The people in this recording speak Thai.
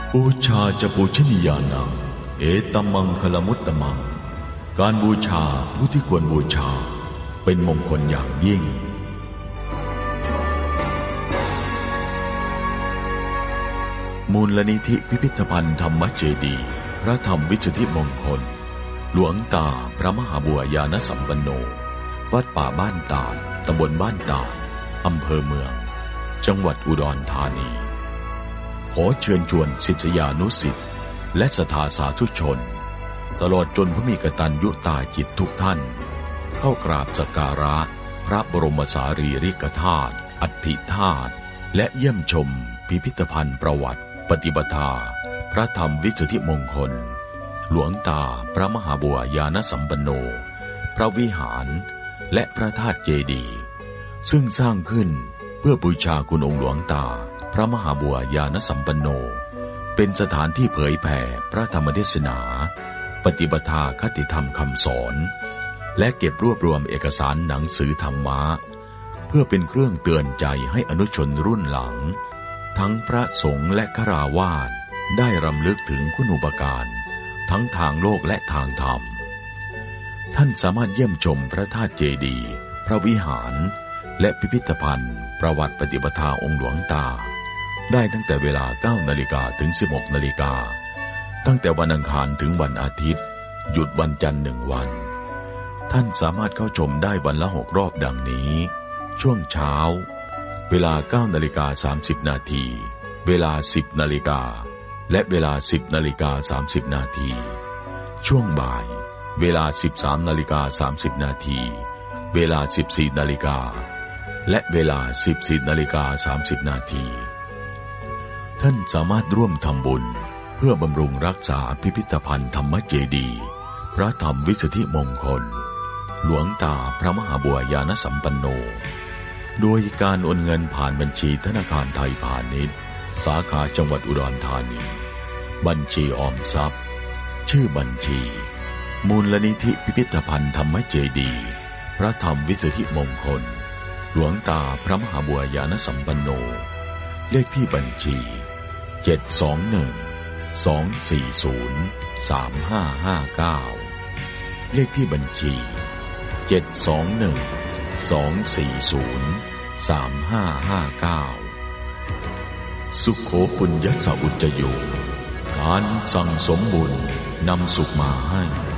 บูชาจะปูชนียานังเอตัมมังคลมุตตมังการบูชาผู้ที่ควรบูชาเป็นมงคลอย่างยิ่งมูลนิธิพิพิธภัณฑ์ธรรมเจดีย์พระธรรมวิสุทธิมงคลหลวงตาพระมหาบัวยานสัมปันโนวัดป่าบ้านตาดตำบลบ้านตาดอำเภอเมืองจังหวัดอุดรธานีขอเชิญชวนศิษยานุศิษย์และศรัทธาสาธุชนตลอดจนผู้มีกตัญญูตาจิตทุกท่านเข้ากราบสักการะพระบรมสารีริกธาตุอัฐิธาตุและเยี่ยมชมพิพิธภัณฑ์ประวัติปฏิปทาพระธรรมวิสุทธิมงคลหลวงตาพระมหาบัวยานสัมปันโนพระวิหารและพระธาตุเจดีย์ซึ่งสร้างขึ้นเพื่อบูชาคุณองค์หลวงตาพระมหาบัวยานสัมปันโนเป็นสถานที่เผยแผ่พระธรรมเทศนาปฏิปทาคติธรรมคำสอนและเก็บรวบรวมเอกสารหนังสือธรรมะเพื่อเป็นเครื่องเตือนใจให้อนุชนรุ่นหลังทั้งพระสงฆ์และฆราวาสได้รำลึกถึงคุณูปการทั้งทางโลกและทางธรรมท่านสามารถเยี่ยมชมพระธาตุเจดีย์พระวิหารและพิพิธภัณฑ์ประวัติปฏิปทาองค์หลวงตาได้ตั้งแต่เวลา 9 นาฬิกาถึง 16 นาฬิกาตั้งแต่วันอังคารถึงวันอาทิตย์หยุดวันจันทร์1 วันท่านสามารถเข้าชมได้วันละ6 รอบดังนี้ช่วงเช้าเวลา 9 นาฬิกา 30 นาทีเวลา 10 นาฬิกาและเวลา 10 นาฬิกา 30 นาทีช่วงบ่ายเวลา 13 นาฬิกา 30 นาทีเวลา 14 นาฬิกาและเวลา 14 นาฬิกา 30 นาทีท่านสามารถร่วมทำบุญเพื่อบำรุงรักษาพิพิธภัณฑ์ธรรมเจดีย์พระธรรมวิสุทธิมงคลหลวงตาพระมหาบัวยานสัมปันโนโดยการโอนเงินผ่านบัญชีธนาคารไทยพาณิชย์สาขาจังหวัดอุดรธานีบัญชีออมทรัพย์ชื่อบัญชีมูลนิธิพิพิธภัณฑ์ธรรมเจดีย์พระธรรมวิสุทธิมงคลหลวงตาพระมหาบัวยานสัมปันโนเลขที่บัญชี721-240-3559เลขที่บัญชี721-240-3559สุขโขปุญญสอุจจโยการสั่งสมบุญนำสุขมาให้